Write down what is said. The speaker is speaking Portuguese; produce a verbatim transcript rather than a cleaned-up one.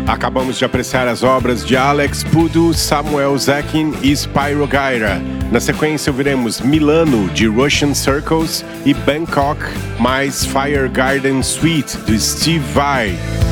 Acabamos de apreciar as obras de Alex Pudu, Samuel Zekin e Spyro Gyra. Na sequência ouviremos Milano, de Russian Circles, e Bangkok, mais Fire Garden Suite, do Steve Vai.